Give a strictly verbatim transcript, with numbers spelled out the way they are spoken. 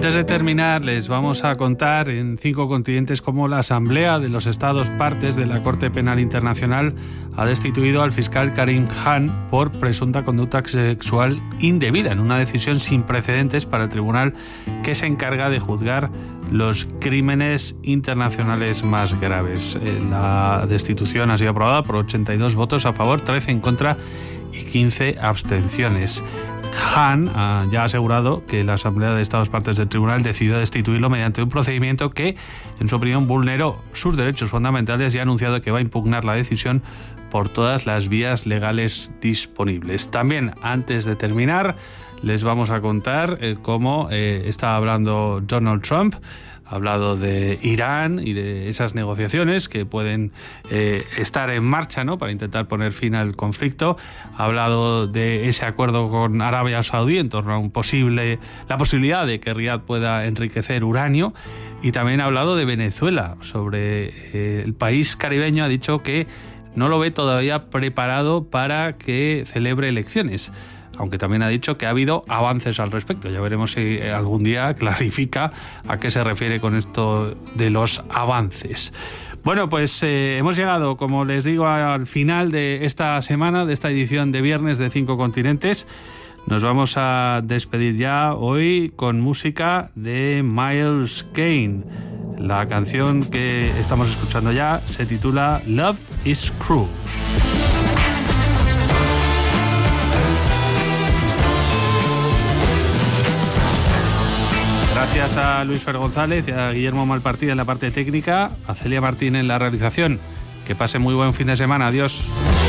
Antes de terminar, les vamos a contar en cinco continentes cómo la Asamblea de los Estados partes de la Corte Penal Internacional ha destituido al fiscal Karim Khan por presunta conducta sexual indebida, en una decisión sin precedentes para el tribunal que se encarga de juzgar los crímenes internacionales más graves. La destitución ha sido aprobada por ochenta y dos votos a favor, trece en contra y quince abstenciones. Khan ha ya asegurado que la Asamblea de Estados partes del tribunal decidió destituirlo mediante un procedimiento que, en su opinión, vulneró sus derechos fundamentales y ha anunciado que va a impugnar la decisión por todas las vías legales disponibles. También, antes de terminar, les vamos a contar eh, cómo eh, está hablando Donald Trump. Ha hablado de Irán y de esas negociaciones que pueden eh, estar en marcha, ¿no?, para intentar poner fin al conflicto. Ha hablado de ese acuerdo con Arabia Saudí en torno a un posible, la posibilidad de que Riad pueda enriquecer uranio. Y también ha hablado de Venezuela. Sobre eh, el país caribeño ha dicho que no lo ve todavía preparado para que celebre elecciones, aunque también ha dicho que ha habido avances al respecto. Ya veremos si algún día clarifica a qué se refiere con esto de los avances. Bueno, pues eh, hemos llegado, como les digo, al final de esta semana, de esta edición de viernes de Cinco Continentes. Nos vamos a despedir ya hoy con música de Miles Kane. La canción que estamos escuchando ya se titula Love is Cruel. Gracias a Luis Fer González y a Guillermo Malpartida en la parte técnica, a Celia Martín en la realización. Que pase muy buen fin de semana. Adiós.